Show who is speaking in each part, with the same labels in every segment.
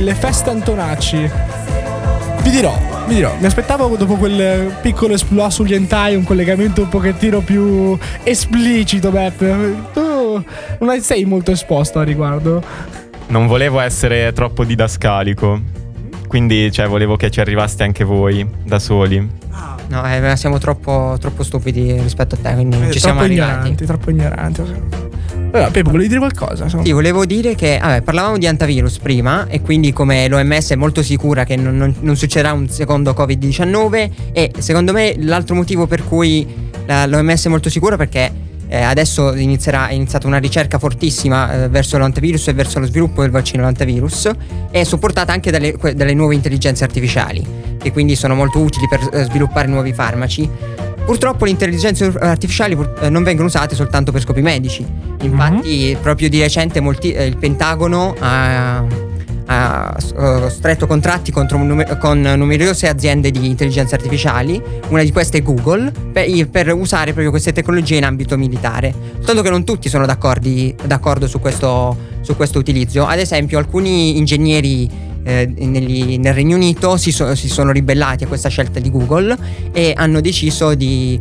Speaker 1: le feste Antonacci. Vi dirò, mi aspettavo dopo quel piccolo esploit sugli hentai un collegamento un pochettino più esplicito, Beppe. Tu non sei molto esposto a riguardo.
Speaker 2: Non volevo essere troppo didascalico, quindi volevo che ci arrivaste anche voi da soli.
Speaker 3: No, siamo troppo stupidi rispetto a te, quindi non ci siamo arrivati.
Speaker 1: Troppo ignoranti. Allora, Pepo, volevi dire qualcosa? Insomma.
Speaker 3: Sì, volevo dire che parlavamo di antivirus prima, e quindi come l'OMS è molto sicura che non succederà un secondo Covid-19, e secondo me l'altro motivo per cui l'OMS è molto sicura perché adesso è iniziata una ricerca fortissima verso l'antivirus e verso lo sviluppo del vaccino all'antivirus, e supportata anche dalle nuove intelligenze artificiali, che quindi sono molto utili per sviluppare nuovi farmaci. Purtroppo le intelligenze artificiali non vengono usate soltanto per scopi medici. Infatti proprio di recente il Pentagono ha stretto contratti con numerose aziende di intelligenza artificiali. Una di queste è Google, per usare proprio queste tecnologie in ambito militare. Soltanto che non tutti sono d'accordo su questo utilizzo. Ad esempio, alcuni ingegneri nel Regno Unito si sono ribellati a questa scelta di Google e hanno deciso di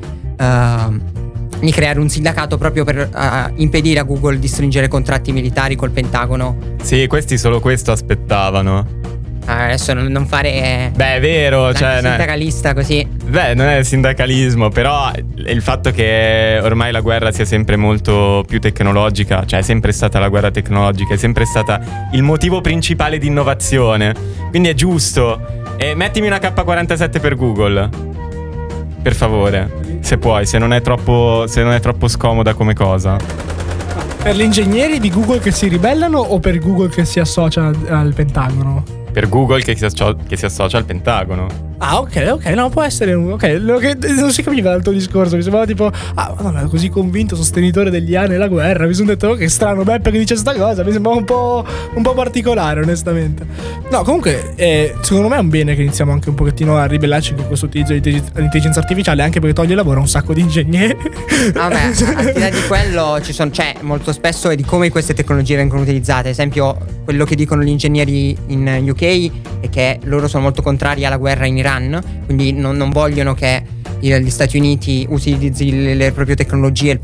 Speaker 3: creare un sindacato proprio per impedire a Google di stringere contratti militari col Pentagono.
Speaker 2: Sì, questi solo questo aspettavano.
Speaker 3: Adesso non fare
Speaker 2: Beh, è vero,
Speaker 3: sindacalista così.
Speaker 2: Beh, non è sindacalismo, però il fatto che ormai la guerra sia sempre molto più tecnologica, è sempre stata la guerra tecnologica, è sempre stata il motivo principale di innovazione. Quindi è giusto. E mettimi una K47 per Google, per favore, se puoi, se non è troppo scomoda come cosa.
Speaker 1: Per gli ingegneri di Google che si ribellano o per Google che si associa al Pentagono?
Speaker 2: Per Google che si associa al Pentagono.
Speaker 1: Ah, ok, no, può essere non si capiva dal tuo discorso. Mi sembrava tipo, madonna, così convinto sostenitore degli anni e la guerra. Mi sono detto, che strano Beppe che dice sta cosa. Mi sembrava un po' particolare, onestamente. No, comunque, secondo me è un bene che iniziamo anche un pochettino a ribellarci con questo utilizzo dell'intelligenza artificiale, anche perché toglie lavoro a un sacco di ingegneri.
Speaker 3: Vabbè, al di là di quello c'è molto spesso di come queste tecnologie vengono utilizzate. Ad esempio, quello che dicono gli ingegneri in UK è che loro sono molto contrari alla guerra in Iran, quindi non vogliono che gli Stati Uniti utilizzi le proprie tecnologie,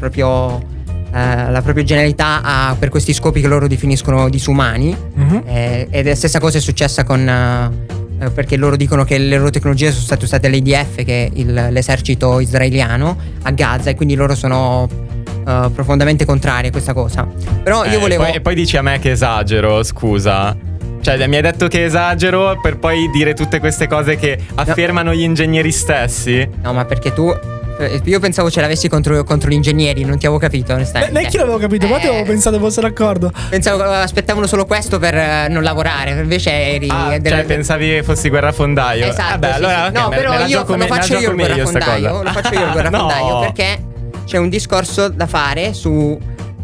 Speaker 3: la propria genialità per questi scopi che loro definiscono disumani. E la stessa cosa è successa perché loro dicono che le loro tecnologie sono state usate dall'IDF, che è l'esercito israeliano, a Gaza, e quindi loro sono profondamente contrari a questa cosa. Però io volevo...
Speaker 2: E poi dici a me che esagero, scusa. Mi hai detto che esagero per poi dire tutte queste cose che affermano gli ingegneri stessi?
Speaker 3: No, ma perché io pensavo ce l'avessi contro gli ingegneri, non ti avevo capito, onestamente.
Speaker 1: Neanche io l'avevo capito, ma ti avevo pensato fosse d'accordo.
Speaker 3: Pensavo aspettavano solo questo per non lavorare, invece eri...
Speaker 2: pensavi che fossi guerrafondaio.
Speaker 3: Esatto,
Speaker 2: allora,
Speaker 3: sì. No, però lo faccio io il guerrafondaio, perché c'è un discorso da fare su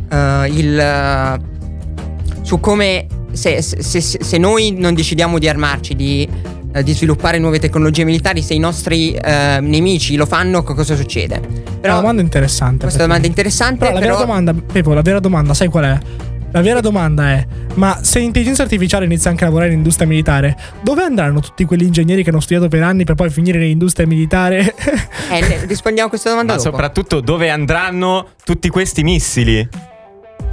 Speaker 3: come... Se noi non decidiamo di armarci, di sviluppare nuove tecnologie militari, se i nostri nemici lo fanno, cosa succede?
Speaker 1: Però, una domanda interessante.
Speaker 3: Questa domanda è interessante.
Speaker 1: Però la vera domanda, Pepo, sai qual è? La vera domanda è: ma se l'intelligenza artificiale inizia anche a lavorare in industria militare, dove andranno tutti quegli ingegneri che hanno studiato per anni per poi finire nell'industria militare?
Speaker 3: Rispondiamo a questa domanda
Speaker 2: ma
Speaker 3: dopo.
Speaker 2: Soprattutto dove andranno tutti questi missili?